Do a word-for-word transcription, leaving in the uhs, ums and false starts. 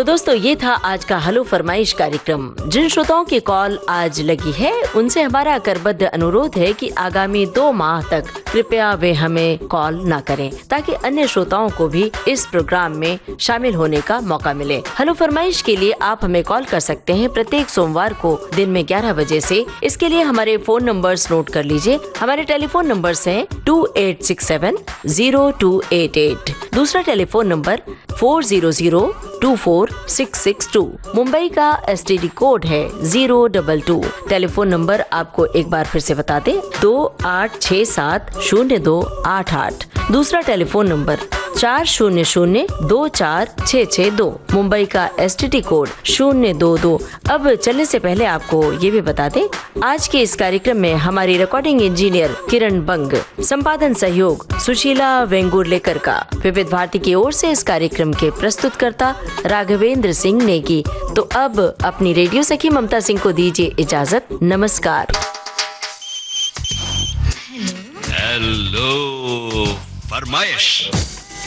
दोस्तों, ये था आज का हेलो फरमाइश कार्यक्रम। जिन श्रोताओं की कॉल आज लगी है उनसे हमारा करबद्ध अनुरोध है कि आगामी दो माह तक कृपया वे हमें कॉल ना करें, ताकि अन्य श्रोताओं को भी इस प्रोग्राम में शामिल होने का मौका मिले। हेलो फरमाइश के लिए आप हमें कॉल कर सकते हैं प्रत्येक सोमवार को दिन में ग्यारह बजे से। इसके लिए हमारे फोन नंबर्स नोट कर लीजिए। हमारे टेलीफोन नंबर्स हैं to eight six seven zero to eight eight, दूसरा telephone number four zero zero to four six six to. Mumbai का एस टी डी कोड है zero double two. Telephone number आपको एक बार फिर से बता दें, दो आठ छः सात शून्य दो आठ आठ। दूसरा टेलीफोन नंबर चार शून्य शून्य दो चार छः छः दो। मुंबई का एस टी डी कोड शून्य दो दो। अब चलने से पहले आपको ये भी बता दें, आज के इस कार्यक्रम में हमारी रिकॉर्डिंग इंजीनियर किरण बंग, संपादन सहयोग सुशीला वेंगुर्लेकर का। विविध भारती की ओर से इस कार्यक्रम के प्रस्तुतकर्ता राघवेंद्र सिंह नेगी। तो अब अपनी रेडियो सखी ममता सिंह को दीजिए इजाजत। नमस्कार। हेलो फरमाइश।